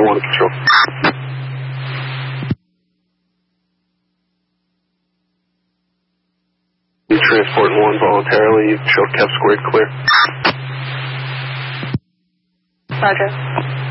1 control. You transport 1 voluntarily. You show Kev squared clear. Roger.